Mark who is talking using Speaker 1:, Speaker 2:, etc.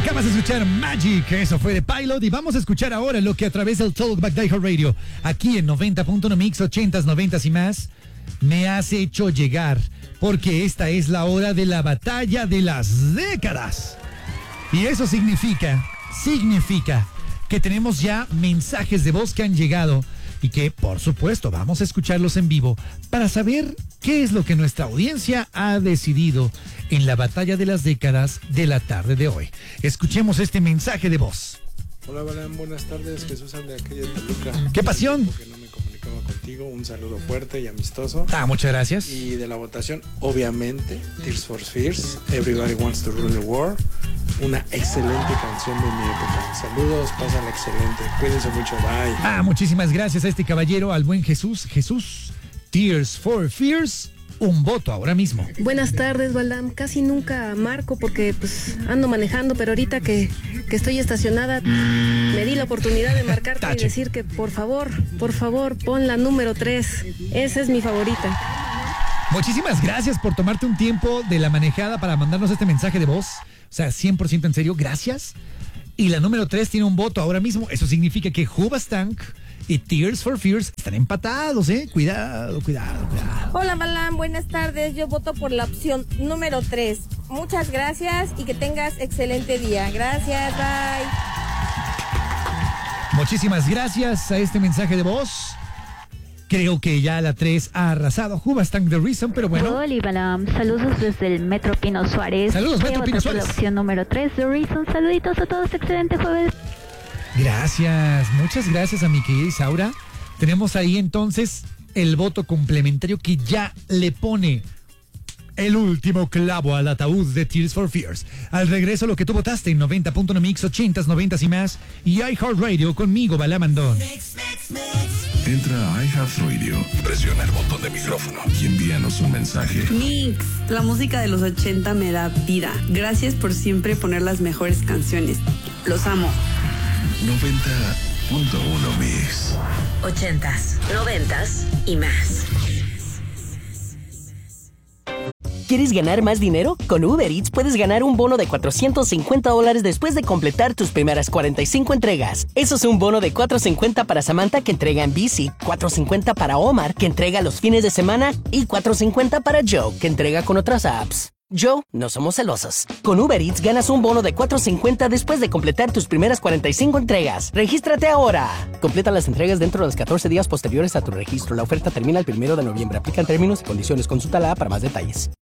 Speaker 1: Acabas de escuchar Magic, eso fue de Pilot, y vamos a escuchar ahora lo que a través del Talkback de Radio, aquí en 90.1 Mix, 80s, 90s y más, me has hecho llegar, porque esta es la hora de la batalla de las décadas. Y eso significa que tenemos ya mensajes de voz que han llegado y que, por supuesto, vamos a escucharlos en vivo para saber qué es lo que nuestra audiencia ha decidido en la batalla de las décadas de la tarde de hoy. Escuchemos este mensaje de voz.
Speaker 2: Hola, Balán, buenas tardes. Jesús habla de aquí de Toluca.
Speaker 1: ¡Qué pasión!
Speaker 2: Porque no me comunicaba contigo. Un saludo fuerte y amistoso.
Speaker 1: Muchas gracias.
Speaker 2: Y de la votación, obviamente, Tears for Fears, Everybody Wants to Rule the World. Una excelente canción de mi época. Saludos, pásala excelente. Cuídense mucho, bye.
Speaker 1: Muchísimas gracias a este caballero, al buen Jesús. Tears for Fears, un voto ahora mismo.
Speaker 3: Buenas tardes, Balam. Casi nunca marco porque pues ando manejando, pero ahorita que estoy estacionada me di la oportunidad de marcarte y decir que por favor, pon la número 3. Esa es mi favorita.
Speaker 1: Muchísimas gracias por tomarte un tiempo de la manejada para mandarnos este mensaje de voz. O sea, 100% en serio, gracias. Y la número 3 tiene un voto ahora mismo. Eso significa que Hoobastank y Tears for Fears están empatados, ¿eh? Cuidado.
Speaker 4: Hola, Balam, buenas tardes. Yo voto por la opción número 3. Muchas gracias y que tengas excelente día. Gracias, bye.
Speaker 1: Muchísimas gracias a este mensaje de voz. Creo que ya la 3 ha arrasado. Hoobastank The Reason, pero bueno.
Speaker 5: Hola, Balam. Saludos desde el Metro Pino Suárez.
Speaker 1: Saludos, Metro Pino Suárez.
Speaker 5: La opción número 3, The Reason. Saluditos a todos. Excelente jueves.
Speaker 1: Gracias, muchas gracias a mi querida Isaura. Tenemos ahí entonces el voto complementario que ya le pone el último clavo al ataúd de Tears for Fears. Al regreso, lo que tú votaste en 90.1 Mix, 80s, 90s y más, y iHeartRadio conmigo, Balam Andón.
Speaker 6: Entra a iHeartRadio, presiona el botón de micrófono y envíanos un mensaje.
Speaker 7: Mix, la música de los 80 me da vida. Gracias por siempre poner las mejores canciones. Los amo.
Speaker 6: 90.1 Mix.
Speaker 8: 80s, 90s y más.
Speaker 9: ¿Quieres ganar más dinero? Con Uber Eats puedes ganar un bono de $450 después de completar tus primeras 45 entregas. Eso es un bono de $450 para Samantha, que entrega en bici, $450 para Omar, que entrega los fines de semana, y $450 para Joe, que entrega con otras apps. Joe, no somos celosos. Con Uber Eats ganas un bono de $450 después de completar tus primeras 45 entregas. ¡Regístrate ahora! Completa las entregas dentro de los 14 días posteriores a tu registro. La oferta termina el 1 de noviembre. Aplican términos y condiciones. Consulta la app para más detalles.